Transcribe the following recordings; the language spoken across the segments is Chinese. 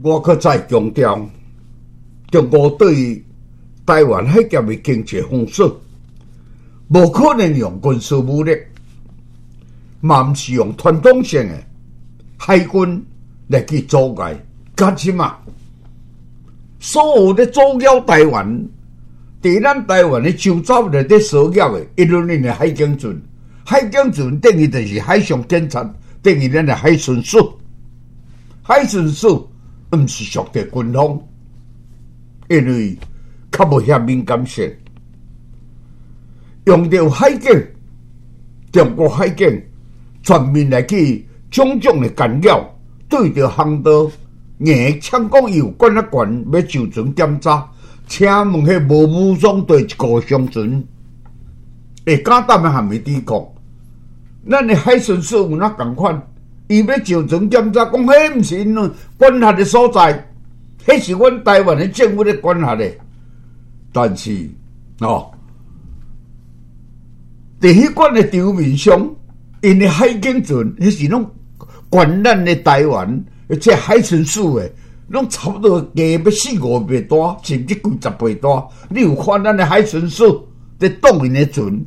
我搁再强调，中国对于台湾海峡的经济封锁，无可能用军事武力，嘛毋是用传统性的海军来去阻碍。干什么？所有咧阻扰台湾，伫咱台湾的周遭内底所扰的，一轮的海警船，海警船等于就是海上警察，等于咱的海巡署。海巡署毋是属于军方，因为较无遐敏感性，用到海警，中国海警全面来去种种的干扰，对着航道。硬抢讲伊有管啊权要就船检查，请问迄无武装队一个商船会敢担含咪抵抗？咱的海巡署有哪共款？伊要就船检查，讲迄毋是因管辖的所在，迄是阮台湾的政府咧管辖的。但是伫迄款的场面上，因的海警船迄是拢管咱的台湾。而且海巡署诶，拢差不多加要4-5倍大，甚至几10倍大。你有看咱诶海巡署在挡因诶船？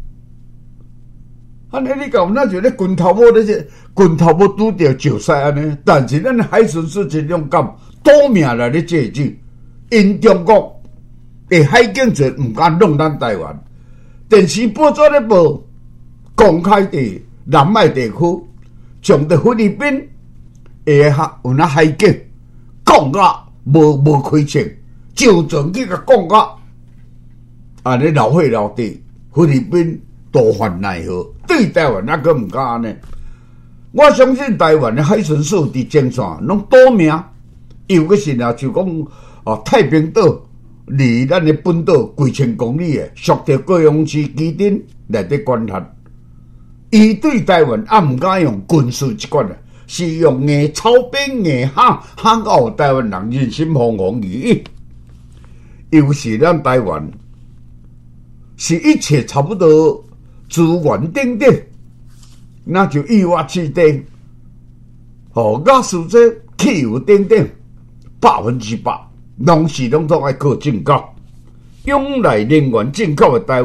安尼你讲，那就咧拳头无咧，拳头无拄着石狮安尼。但是咱诶海巡署真勇敢，赌命来咧制止，因中国诶海警船毋敢弄咱台湾。电视报纸咧报，公开伫南海地区，从伫菲律宾。有那海警讲啊，无开枪，就船去甲讲啊，安尼老血老地，菲律宾多犯奈何，对台湾那个毋敢安尼。我相信台湾的海巡署伫前线拢赌命，尤其是就讲太平岛离咱的本岛几千公里的，属着高雄市基丁内底管辖，伊对台湾毋敢用军事一关的。是用硬草编硬喊到台湾人人心惶惶而已。尤其咱台湾是一切差不多资源顶顶，那就以我指定，假使这汽油顶顶100%，拢是拢爱靠进口，用来能源进口的台湾。